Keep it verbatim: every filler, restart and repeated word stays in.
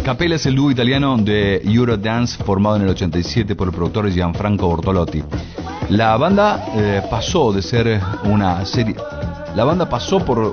Capella es el dúo italiano de Eurodance formado en el ochenta y siete por el productor Gianfranco Bortolotti. La banda eh, pasó de ser una serie... La banda pasó por